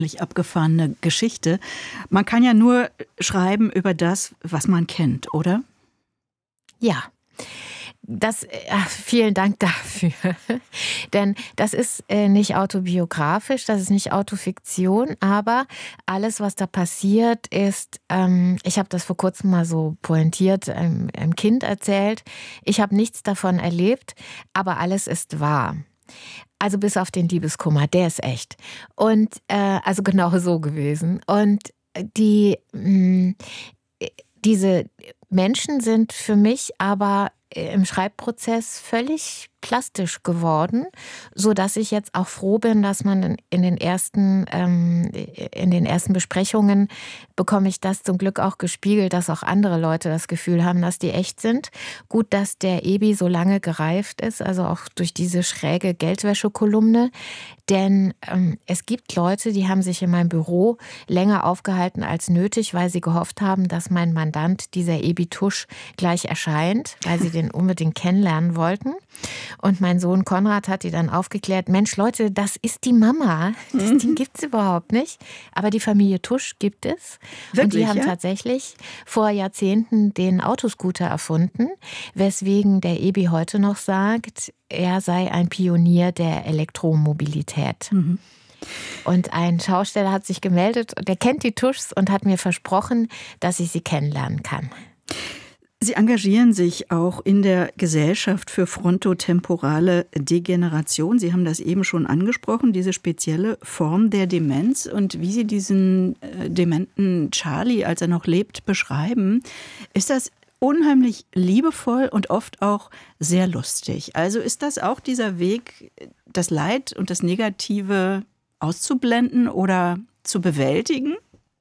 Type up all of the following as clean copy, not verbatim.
abgefahrene Geschichte. Man kann ja nur schreiben über das, was man kennt, oder? Ja. Vielen Dank dafür. Denn das ist nicht autobiografisch, das ist nicht Autofiktion, aber alles, was da passiert, ist, ich habe das vor kurzem mal so pointiert einem Kind erzählt, ich habe nichts davon erlebt, aber alles ist wahr. Also bis auf den Liebeskummer, der ist echt. Und also genau so gewesen. Und diese Menschen sind für mich aber im Schreibprozess völlig plastisch geworden, so dass ich jetzt auch froh bin, dass man in den ersten Besprechungen bekomme ich das zum Glück auch gespiegelt, dass auch andere Leute das Gefühl haben, dass die echt sind. Gut, dass der Ebi so lange gereift ist, also auch durch diese schräge Geldwäsche-Kolumne. Denn es gibt Leute, die haben sich in meinem Büro länger aufgehalten als nötig, weil sie gehofft haben, dass mein Mandant, dieser Ebi Tusch, gleich erscheint, weil sie den unbedingt kennenlernen wollten. Und mein Sohn Konrad hat die dann aufgeklärt, Mensch Leute, das ist die Mama. Das Ding gibt es überhaupt nicht. Aber die Familie Tusch gibt es. Wirklich, und die haben tatsächlich vor Jahrzehnten den Autoscooter erfunden, weswegen der Ebi heute noch sagt, er sei ein Pionier der Elektromobilität. Mhm. Und ein Schausteller hat sich gemeldet, der kennt die Tuschs und hat mir versprochen, dass ich sie kennenlernen kann. Sie engagieren sich auch in der Gesellschaft für frontotemporale Degeneration. Sie haben das eben schon angesprochen, diese spezielle Form der Demenz und wie Sie diesen dementen Charlie, als er noch lebt, beschreiben. Ist das unheimlich liebevoll und oft auch sehr lustig. Also ist das auch dieser Weg, das Leid und das Negative auszublenden oder zu bewältigen?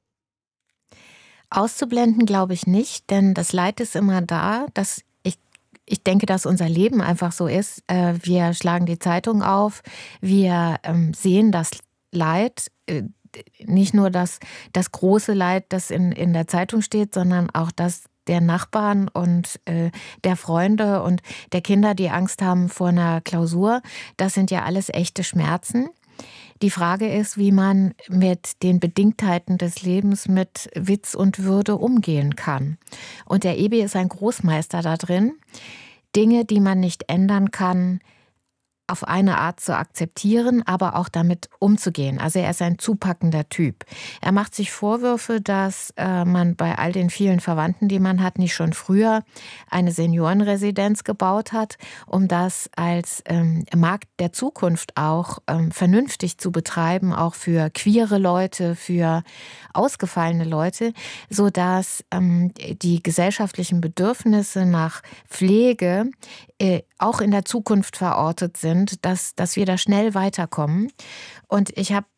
Auszublenden glaube ich nicht, denn das Leid ist immer da. Ich denke, dass unser Leben einfach so ist. Wir schlagen die Zeitung auf, wir sehen das Leid, nicht nur das große Leid, das in der Zeitung steht, sondern auch das der Nachbarn und der Freunde und der Kinder, die Angst haben vor einer Klausur. Das sind ja alles echte Schmerzen. Die Frage ist, wie man mit den Bedingtheiten des Lebens mit Witz und Würde umgehen kann. Und der Ebi ist ein Großmeister da drin, Dinge, die man nicht ändern kann, auf eine Art zu akzeptieren, aber auch damit umzugehen. Also er ist ein zupackender Typ. Er macht sich Vorwürfe, dass man bei all den vielen Verwandten, die man hat, nicht schon früher eine Seniorenresidenz gebaut hat, um das als Markt der Zukunft auch vernünftig zu betreiben, auch für queere Leute, für ausgefallene Leute, sodass die gesellschaftlichen Bedürfnisse nach Pflege auch in der Zukunft verortet sind, dass wir da schnell weiterkommen. Und ich habe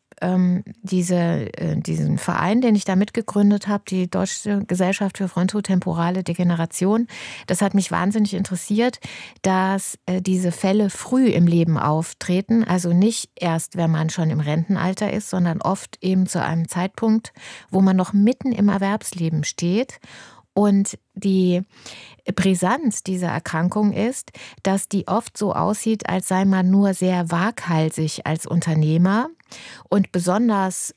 diesen Verein, den ich da mitgegründet habe, die Deutsche Gesellschaft für frontotemporale Degeneration, das hat mich wahnsinnig interessiert, dass diese Fälle früh im Leben auftreten, also nicht erst, wenn man schon im Rentenalter ist, sondern oft eben zu einem Zeitpunkt, wo man noch mitten im Erwerbsleben steht. Und die Brisanz dieser Erkrankung ist, dass die oft so aussieht, als sei man nur sehr waghalsig als Unternehmer und besonders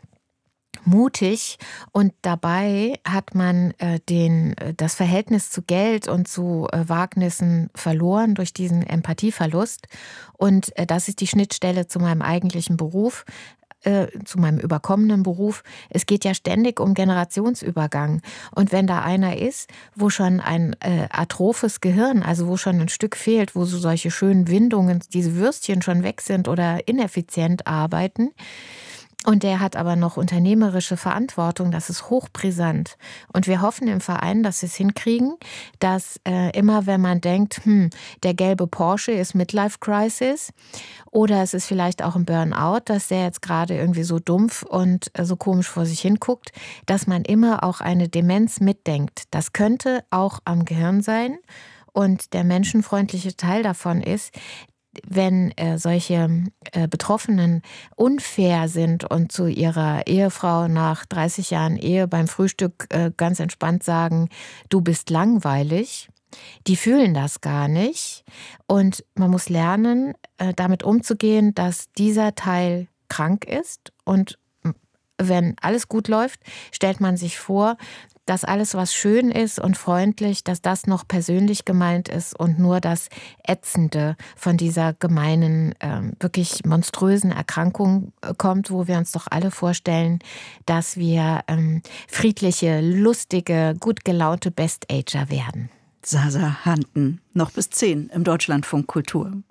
mutig. Und dabei hat man das Verhältnis zu Geld und zu Wagnissen verloren durch diesen Empathieverlust. Und das ist die Schnittstelle zu meinem eigentlichen Beruf, zu meinem überkommenen Beruf. Es geht ja ständig um Generationsübergang. Und wenn da einer ist, wo schon ein atrophes Gehirn, also wo schon ein Stück fehlt, wo so solche schönen Windungen, diese Würstchen schon weg sind oder ineffizient arbeiten, und der hat aber noch unternehmerische Verantwortung, das ist hochbrisant. Und wir hoffen im Verein, dass wir es hinkriegen, dass immer wenn man denkt, der gelbe Porsche ist Midlife Crisis oder es ist vielleicht auch ein Burnout, dass der jetzt gerade irgendwie so dumpf und so komisch vor sich hinguckt, dass man immer auch eine Demenz mitdenkt. Das könnte auch am Gehirn sein. Und der menschenfreundliche Teil davon ist, wenn solche Betroffenen unfair sind und zu ihrer Ehefrau nach 30 Jahren Ehe beim Frühstück ganz entspannt sagen, du bist langweilig, die fühlen das gar nicht. Und man muss lernen, damit umzugehen, dass dieser Teil krank ist und wenn alles gut läuft, stellt man sich vor, dass alles, was schön ist und freundlich, dass das noch persönlich gemeint ist und nur das Ätzende von dieser gemeinen, wirklich monströsen Erkrankung kommt, wo wir uns doch alle vorstellen, dass wir friedliche, lustige, gut gelaunte Best-Ager werden. Sasa Hanten, noch bis 10 im Deutschlandfunk Kultur.